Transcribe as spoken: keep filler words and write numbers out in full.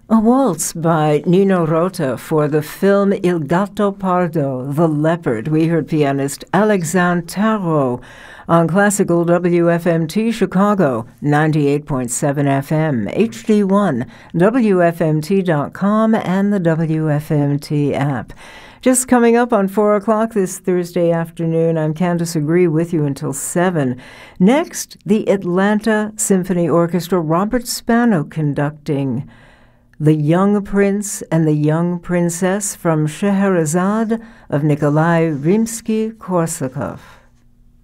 A waltz by Nino Rota for the film Il Gatto Pardo, The Leopard. We heard pianist Alexandre Tarot on Classical W F M T Chicago, ninety-eight point seven F M, H D one, W F M T dot com, and the W F M T app. Just coming up on four o'clock this Thursday afternoon, I'm Candace Agree with you until seven. Next, the Atlanta Symphony Orchestra, Robert Spano conducting The Young Prince and the Young Princess from Scheherazade of Nikolai Rimsky-Korsakov.